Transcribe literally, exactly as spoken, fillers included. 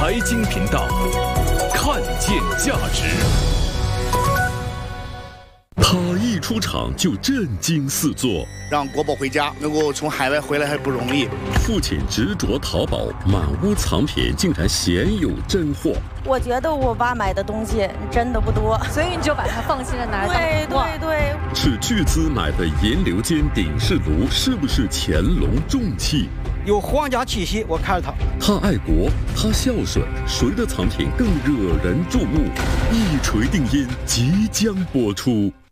财经频道，看见价值。他一出场就震惊四座， 让国宝回家，能够从海外回来还不容易。 父亲执着淘宝，满屋藏品，竟然鲜有真货。 我觉得我爸买的东西真的不多， 所以你就把它放心的拿着。 对对对， 是巨资买的银流间鼎式炉，是不是乾隆重器？ 有皇家气息，我看着他。 他爱国，他孝顺，谁的藏品更惹人注目？一锤定音即将播出。